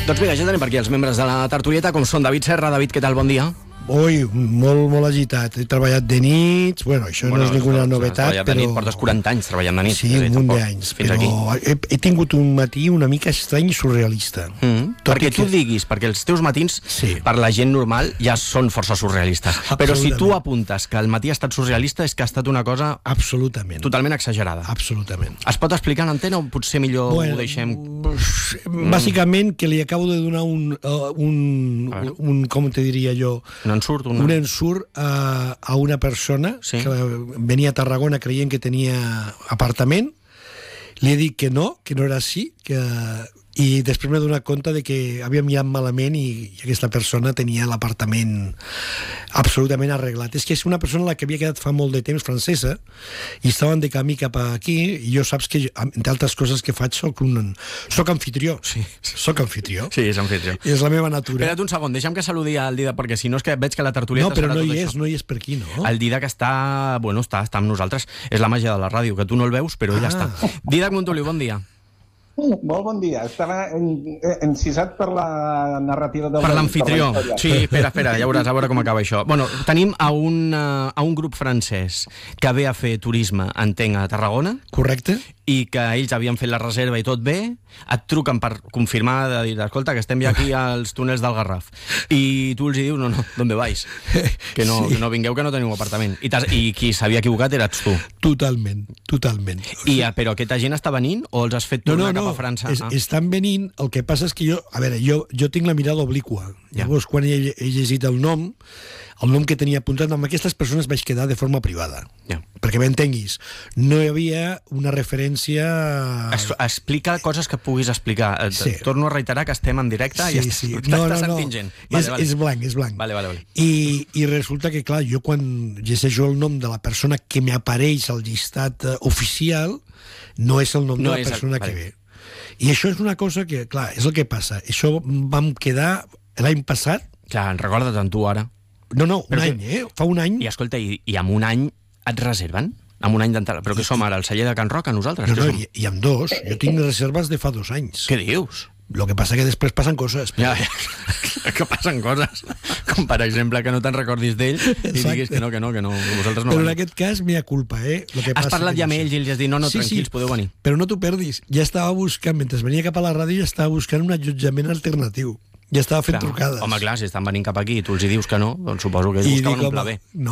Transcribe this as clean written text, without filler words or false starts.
Doncs mira, ja tenim per aquí els membres de la tertulieta, com són David Serra. David, què tal? Bon dia. Ui, molt agitat. He treballat de nits, bueno, això no és ninguna novetat, però... de nit, portes 40 anys treballant de nit. Sí, un munt d'anys, però he tingut un matí una mica estrany i surrealista. Perquè tu diguis, perquè els teus matins, per la gent normal, ja són força surrealistes. Però si tu apuntes que el matí ha estat surrealista, és que ha estat una cosa... Absolutament. Totalment exagerada. Absolutament. Es pot explicar en antena o potser millor ho deixem... Bàsicament que li acabo de donar un com te diria jo... Un ensurt a una persona que venia a Tarragona creient que tenia apartament. Li he dit que no era així, i després m'he donat compte de que havia mirat malament i aquesta persona tenia l'apartament absolutament arreglat. És que és una persona la que havia quedat fa molt de temps, francesa, i estaven de camí cap aquí, i jo saps que, entre altres coses que faig, soc anfitrió. Soc anfitrió. Sí, és anfitrió. És la meva natura. Espera't un segon, deixa'm que saludi al Didac, perquè si no és que veig que la tertulieta... No, però no hi és per aquí, no? El Didac està amb nosaltres. És la màgia de la ràdio, que tu no el veus, però ell està. Didac Montoliu, bon dia. Molt bon dia. Estava encisat per la narrativa del... Per l'anfitrió. Sí, espera, ja veuràs, a veure com acaba això. Bueno, tenim a un grup francès que ve a fer turisme, entenc, a Tarragona. Correcte. I que ells havien fet la reserva i tot bé, et truquen per confirmar, de dir, escolta, que estem ja aquí als túnels del Garraf. I tu els dius, no, ¿dónde vais? Que no vingueu, que no teniu apartament. I qui s'havia equivocat eres tu. Totalment. Però aquesta gent està venint o els has fet tornar cap a França? Estan venint, el que passa és que jo tinc la mirada obliqua. Llavors, quan he llegit el nom que tenia apuntat, amb aquestes persones vaig quedar de forma privada. Perquè m'entenguis, no hi havia una referència... Explica coses que puguis explicar. Torno a reiterar que estem en directe i estàs sentint gent. És blanc. Vale. I resulta que, clar, jo quan llegeixo el nom de la persona que m'apareix al llistat oficial, no és el nom de la persona que ve. I això és una cosa que, clar, és el que passa. Això vam quedar l'any passat... Clar, recorda't en tu ara. No, un any, fa un any... I escolta, i amb un any et reserven? Amb un any d'entrada? Però que som ara, el celler de Can Roca, nosaltres? No, i amb dos. Jo tinc reserves de fa 2 anys. Què dius? Lo que passa que després passen coses. Ja, que passen coses. Com, per exemple, que no te'n recordis d'ell i diguis que no, vosaltres no. Però en aquest cas, mea culpa, Has parlat ja amb ells i els has dit, no, tranquils, podeu venir. Però no t'ho perdis. Ja estava buscant, mentre venia cap a la ràdio, ja estava buscant un allotjament alternatiu. Ja estava fent trucades. Home, clar, si estan venint cap aquí i tu els hi dius que no, doncs suposo que ells buscaven un pla B. No,